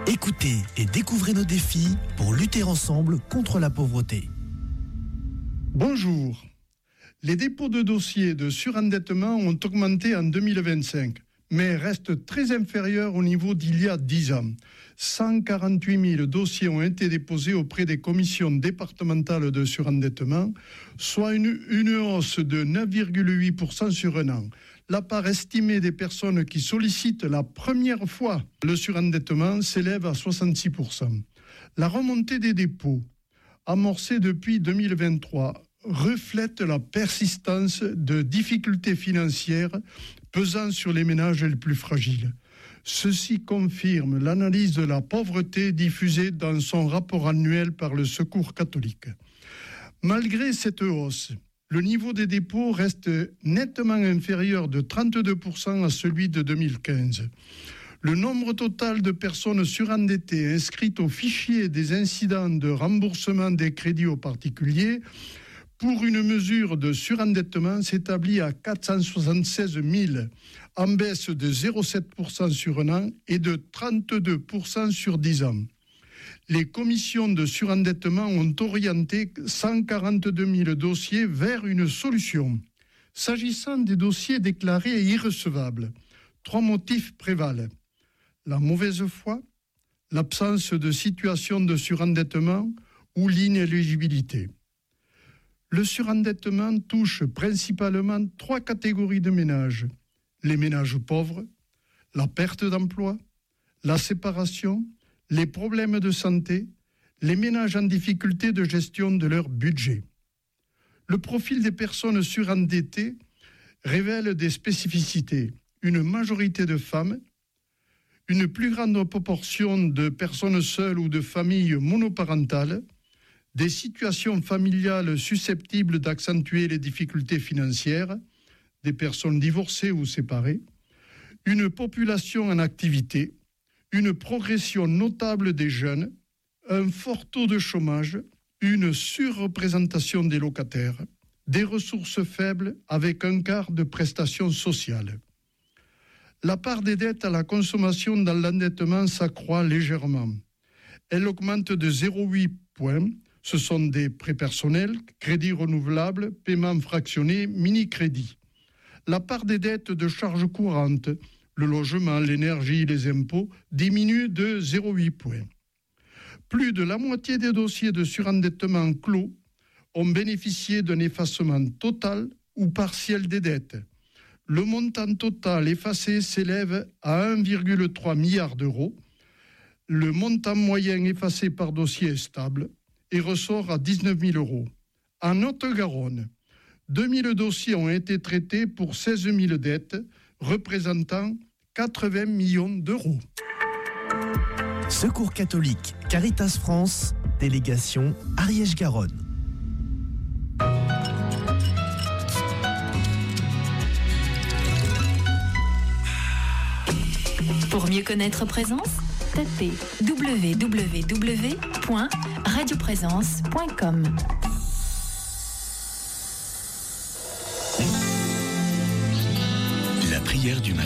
Écoutez et découvrez nos défis pour lutter ensemble contre la pauvreté. Bonjour. Les dépôts de dossiers de surendettement ont augmenté en 2025, mais restent très inférieurs au niveau d'il y a 10 ans. 148 000 dossiers ont été déposés auprès des commissions départementales de surendettement, soit une hausse de 9,8% sur un an. La part estimée des personnes qui sollicitent la première fois le surendettement s'élève à 66%. La remontée des dépôts, amorcée depuis 2023, reflète la persistance de difficultés financières pesant sur les ménages les plus fragiles. Ceci confirme l'analyse de la pauvreté diffusée dans son rapport annuel par le Secours catholique. Malgré cette hausse, le niveau des dépôts reste nettement inférieur de 32% à celui de 2015. Le nombre total de personnes surendettées inscrites au fichier des incidents de remboursement des crédits aux particuliers pour une mesure de surendettement s'établit à 476 000, en baisse de 0,7% sur un an et de 32% sur 10 ans. Les commissions de surendettement ont orienté 142 000 dossiers vers une solution. S'agissant des dossiers déclarés irrecevables, 3 motifs prévalent. La mauvaise foi, l'absence de situation de surendettement ou l'inéligibilité. Le surendettement touche principalement 3 catégories de ménages. Les ménages pauvres, la perte d'emploi, la séparation, les problèmes de santé, les ménages en difficulté de gestion de leur budget. Le profil des personnes surendettées révèle des spécificités. Une majorité de femmes, une plus grande proportion de personnes seules ou de familles monoparentales, des situations familiales susceptibles d'accentuer les difficultés financières, des personnes divorcées ou séparées, une population en activité, une progression notable des jeunes, un fort taux de chômage, une surreprésentation des locataires, des ressources faibles avec un quart de prestations sociales. La part des dettes à la consommation dans l'endettement s'accroît légèrement. Elle augmente de 0,8 points. Ce sont des prêts personnels, crédits renouvelables, paiements fractionnés, mini-crédits. La part des dettes de charges courantes, le logement, l'énergie, les impôts, diminue de 0,8 points. Plus de la moitié des dossiers de surendettement clos ont bénéficié d'un effacement total ou partiel des dettes. Le montant total effacé s'élève à 1,3 milliard d'euros. Le montant moyen effacé par dossier est stable et ressort à 19 000 euros. En Haute-Garonne, 2 000 dossiers ont été traités pour 16 000 dettes, représentant 80 millions d'euros. Secours catholique, Caritas France, délégation Ariège-Garonne. Pour mieux connaître Présence, tapez www.radioprésence.com. La prière du matin.